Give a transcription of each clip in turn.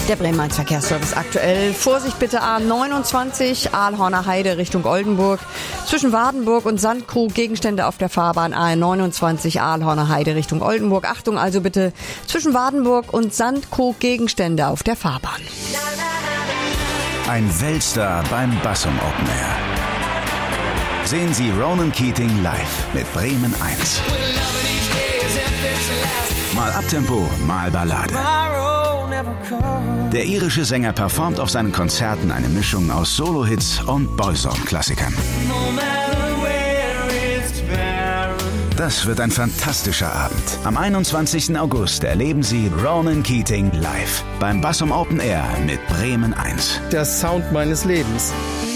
Der Bremen Verkehrsservice aktuell. Vorsicht bitte A29, Aalhorner Heide Richtung Oldenburg. Zwischen Wardenburg und Sandkrug Gegenstände auf der Fahrbahn A29, Aalhorner Heide Richtung Oldenburg. Achtung also bitte, zwischen Wardenburg und Sandkrug Gegenstände auf der Fahrbahn. Ein Weltstar beim Bassum Open Air. Sehen Sie Ronan Keating live mit Bremen 1. Mal Abtempo, mal Ballade. Der irische Sänger performt auf seinen Konzerten eine Mischung aus Solo-Hits und Boyzone-Klassikern. Das wird ein fantastischer Abend. Am 21. August erleben Sie Ronan Keating live beim Bassum Open Air mit Bremen 1. Der Sound meines Lebens.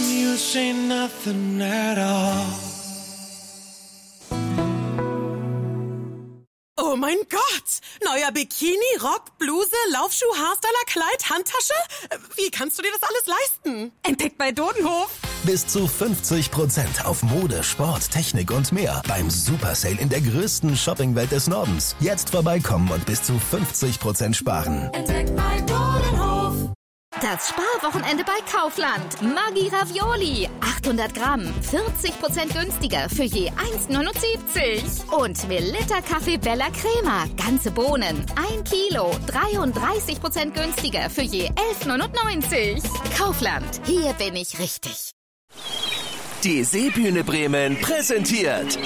Oh mein Gott! Neuer Bikini, Rock, Bluse, Laufschuh, Haarstyler, Kleid, Handtasche? Wie kannst du dir das alles leisten? Entdeckt bei Dodenhof. Bis zu 50% auf Mode, Sport, Technik und mehr beim Super Sale in der größten Shoppingwelt des Nordens. Jetzt vorbeikommen und bis zu 50% sparen. Entdeckt bei Dodenhof. Das Sparwochenende bei Kaufland. Maggi Ravioli. 800 Gramm. 40% günstiger für je 1,79. Und Melitta Kaffee Bella Crema. Ganze Bohnen. 1 Kilo. 33% günstiger für je 11,99. Kaufland. Hier bin ich richtig. Die Seebühne Bremen präsentiert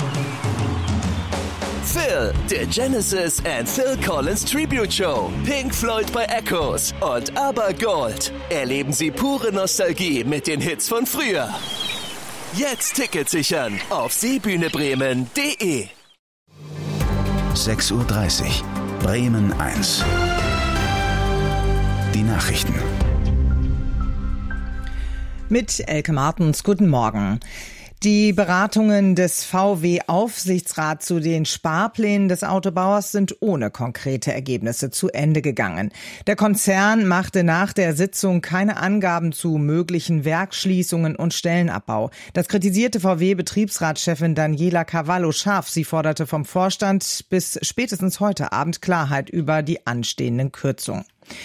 Phil, der Genesis and Phil Collins Tribute Show. Pink Floyd bei Echoes und ABBA Gold. Erleben Sie pure Nostalgie mit den Hits von früher. Jetzt Tickets sichern auf seebühnebremen.de. 6:30 Uhr. Bremen 1. Die Nachrichten. Mit Elke Martens, guten Morgen. Die Beratungen des VW-Aufsichtsrats zu den Sparplänen des Autobauers sind ohne konkrete Ergebnisse zu Ende gegangen. Der Konzern machte nach der Sitzung keine Angaben zu möglichen Werksschließungen und Stellenabbau. Das kritisierte VW-Betriebsratschefin Daniela Cavallo scharf. Sie forderte vom Vorstand bis spätestens heute Abend Klarheit über die anstehenden Kürzungen.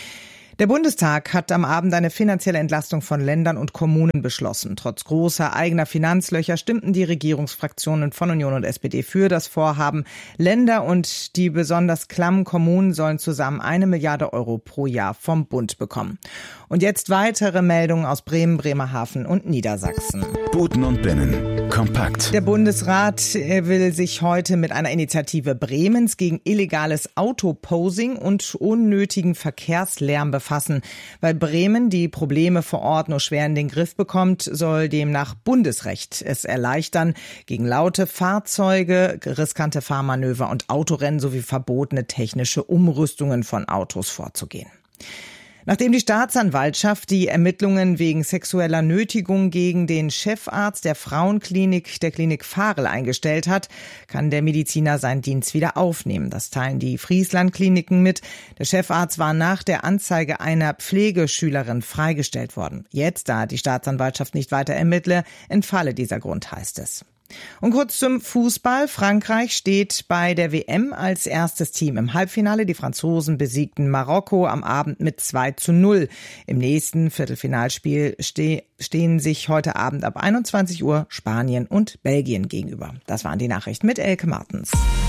Der Bundestag hat am Abend eine finanzielle Entlastung von Ländern und Kommunen beschlossen. Trotz großer eigener Finanzlöcher stimmten die Regierungsfraktionen von Union und SPD für das Vorhaben. Länder und die besonders klammen Kommunen sollen zusammen 1 Milliarde Euro pro Jahr vom Bund bekommen. Und jetzt weitere Meldungen aus Bremen, Bremerhaven und Niedersachsen. Buten und Binnen. Kompakt. Der Bundesrat will sich heute mit einer Initiative Bremens gegen illegales Autoposing und unnötigen Verkehrslärm befassen. Weil Bremen die Probleme vor Ort nur schwer in den Griff bekommt, soll demnach Bundesrecht es erleichtern, gegen laute Fahrzeuge, riskante Fahrmanöver und Autorennen sowie verbotene technische Umrüstungen von Autos vorzugehen. Nachdem die Staatsanwaltschaft die Ermittlungen wegen sexueller Nötigung gegen den Chefarzt der Frauenklinik der Klinik Farel eingestellt hat, kann der Mediziner seinen Dienst wieder aufnehmen. Das teilen die Friesland-Kliniken mit. Der Chefarzt war nach der Anzeige einer Pflegeschülerin freigestellt worden. Jetzt, da die Staatsanwaltschaft nicht weiter ermittle, entfalle dieser Grund, heißt es. Und kurz zum Fußball. Frankreich steht bei der WM als erstes Team im Halbfinale. Die Franzosen besiegten Marokko am Abend mit 2:0. Im nächsten Viertelfinalspiel stehen sich heute Abend ab 21 Uhr Spanien und Belgien gegenüber. Das waren die Nachrichten mit Elke Martens.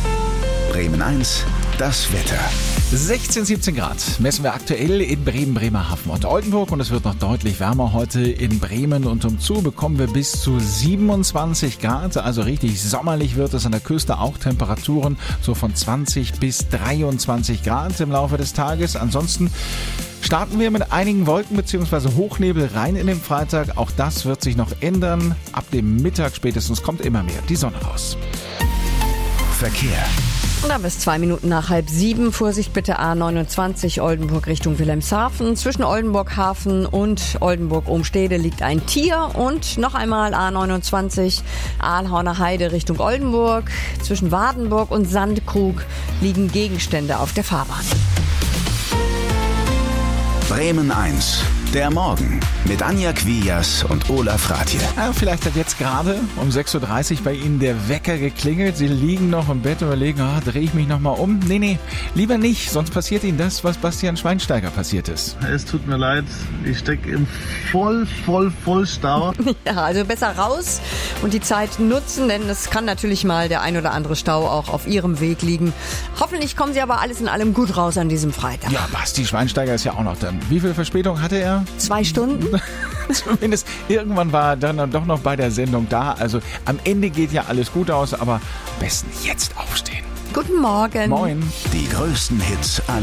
Bremen 1, das Wetter. 16, 17 Grad messen wir aktuell in Bremen, Bremerhaven und Oldenburg und es wird noch deutlich wärmer heute in Bremen und umzu bekommen wir bis zu 27 Grad, also richtig sommerlich wird es an der Küste, auch Temperaturen so von 20 bis 23 Grad im Laufe des Tages. Ansonsten starten wir mit einigen Wolken bzw. Hochnebel rein in den Freitag, auch das wird sich noch ändern. Ab dem Mittag spätestens kommt immer mehr die Sonne raus. Verkehr. Und dann bis 2 Minuten nach 6:30. Vorsicht bitte A29 Oldenburg Richtung Wilhelmshaven. Zwischen Oldenburg Hafen und Oldenburg Umstede liegt ein Tier. Und noch einmal A29 Aalhorner Heide Richtung Oldenburg. Zwischen Wardenburg und Sandkrug liegen Gegenstände auf der Fahrbahn. Bremen 1, Der Morgen mit Anja Kwias und Olaf Ratje. Ja, vielleicht hat jetzt gerade um 6.30 Uhr bei Ihnen der Wecker geklingelt. Sie liegen noch im Bett und überlegen, drehe ich mich nochmal um? Nee, lieber nicht. Sonst passiert Ihnen das, was Bastian Schweinsteiger passiert ist. Es tut mir leid, ich stecke im Vollstau. Ja, also besser raus und die Zeit nutzen, denn es kann natürlich mal der ein oder andere Stau auch auf Ihrem Weg liegen. Hoffentlich kommen Sie aber alles in allem gut raus an diesem Freitag. Ja, Basti Schweinsteiger ist ja auch noch dann. Wie viel Verspätung hatte er? 2 Stunden? Zumindest irgendwann war er dann doch noch bei der Sendung da. Also am Ende geht ja alles gut aus, aber am besten jetzt aufstehen. Guten Morgen. Moin. Die größten Hits aller